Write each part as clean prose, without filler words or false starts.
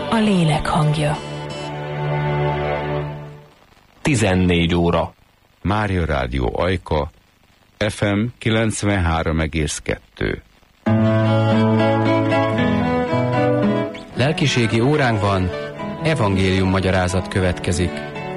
a lélek hangja. 14 óra. Mária Rádió Ajka, FM 93,2. Lelkiségi óránkban evangélium magyarázat következik.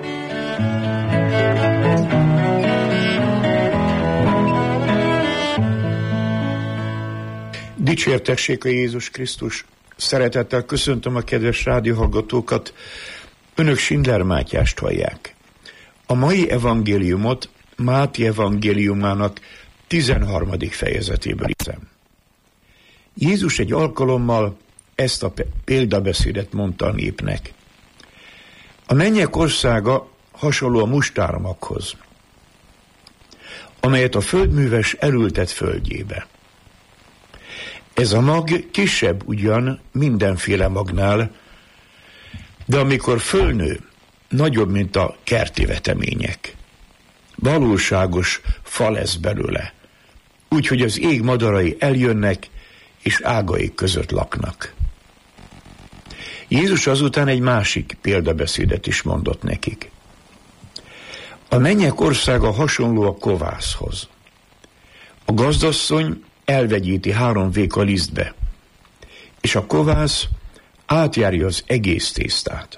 Dicsértessék a Jézus Krisztus! Szeretettel köszöntöm a kedves rádióhallgatókat. Önök Schindler Mátyást hallják. A mai evangéliumot Máté evangéliumának 13. fejezetéből hiszem. Jézus egy alkalommal ezt a példabeszédet mondta a népnek. A mennyek országa hasonló a mustármaghoz, amelyet a földműves elültet földjébe. Ez a mag kisebb ugyan mindenféle magnál, de amikor fölnő, nagyobb, mint a kerti vetemények. Valóságos fa lesz belőle, úgyhogy az ég madarai eljönnek, és ágaik között laknak. Jézus azután egy másik példabeszédet is mondott nekik. A mennyek országa hasonló a kovászhoz. A gazdasszony elvegyíti 3 véka lisztbe, és a kovász átjárja az egész tésztát.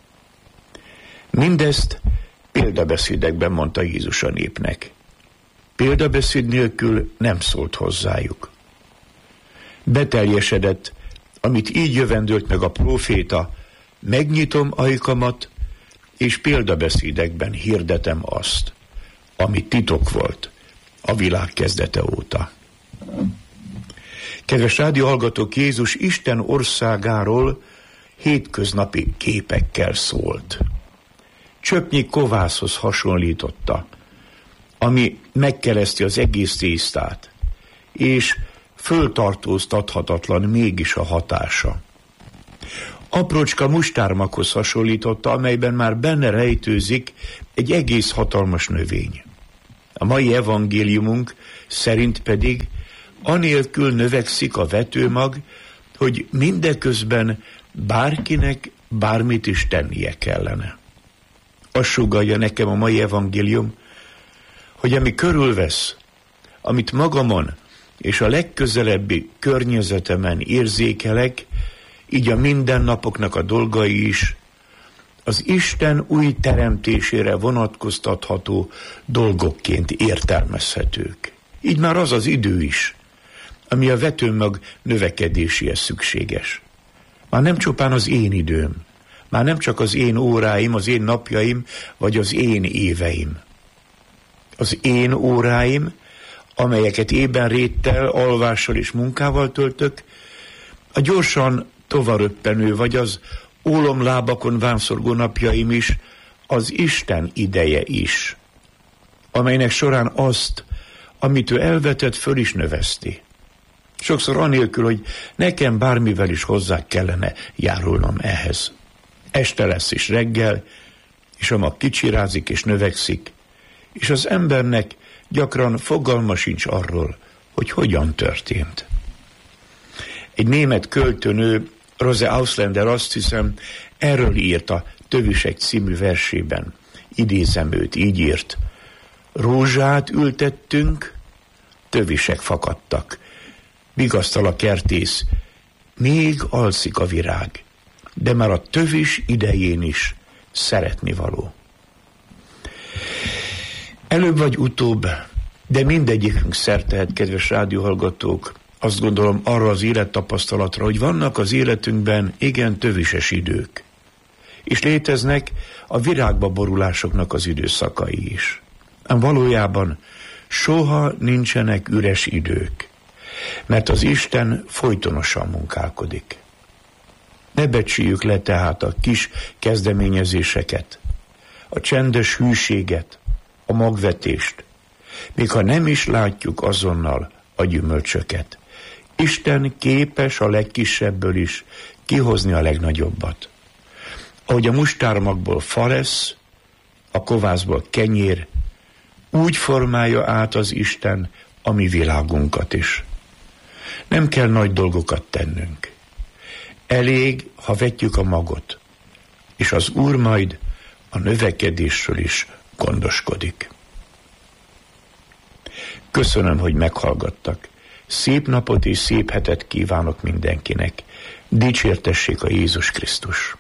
Mindezt példabeszédekben mondta Jézus a népnek. Példabeszéd nélkül nem szólt hozzájuk. Beteljesedett, amit így jövendőlt meg a próféta: megnyitom ajkamat, és példabeszédekben hirdetem azt, ami titok volt a világ kezdete óta. Kedves rádióhallgatók, Jézus Isten országáról hétköznapi képekkel szólt. Csöpnyi kovászhoz hasonlította, ami megkereszti az egész tésztát, és föltartóztathatatlan mégis a hatása. Aprócska mustármaghoz hasonlította, amelyben már benne rejtőzik egy egész hatalmas növény. A mai evangéliumunk szerint pedig anélkül növekszik a vetőmag, hogy mindeközben bárkinek bármit is tennie kellene. Azt sugallja nekem a mai evangélium, hogy ami körülvesz, amit magamon és a legközelebbi környezetemen érzékelek, így a mindennapoknak a dolgai is az Isten új teremtésére vonatkoztatható dolgokként értelmezhetők. Így már az az idő is, ami a vetőmag növekedéséhez szükséges. Már nem csupán az én időm, már nem csak az én óráim, az én napjaim, vagy az én éveim. Az én óráim, amelyeket ébenréttel, alvással és munkával töltök, a gyorsan tovaröppenő, vagy az ólomlábakon vánszorgó napjaim is, az Isten ideje is, amelynek során azt, amit ő elvetett, föl is növeszti. Sokszor anélkül, hogy nekem bármivel is hozzá kellene járulnom ehhez. Este lesz is reggel, és a mag kicsirázik és növekszik, és az embernek gyakran fogalma sincs arról, hogy hogyan történt. Egy német költőnő, Rose Auslander, azt hiszem, erről írt a Tövisek című versében. Idézem őt, így írt: rózsát ültettünk, tövisek fakadtak. Vigasztal a kertész, még alszik a virág, de már a tövis idején is szeretnivaló. Előbb vagy utóbb, de mindegyikünk szert tehet, kedves rádióhallgatók, azt gondolom arra az élettapasztalatra, hogy vannak az életünkben igen tövises idők, és léteznek a virágba borulásoknak az időszakai is. Ám valójában soha nincsenek üres idők, mert az Isten folytonosan munkálkodik. Ne becsüljük le tehát a kis kezdeményezéseket, a csendes hűséget, a magvetést, még ha nem is látjuk azonnal a gyümölcsöket. Isten képes a legkisebből is kihozni a legnagyobbat. Ahogy a mustármagból fa lesz, a kovászból kenyér, úgy formálja át az Isten a mi világunkat is. Nem kell nagy dolgokat tennünk. Elég, ha vetjük a magot, és az Úr majd a növekedésről is gondoskodik. Köszönöm, hogy meghallgattak. Szép napot és szép hetet kívánok mindenkinek. Dicsértessék a Jézus Krisztus!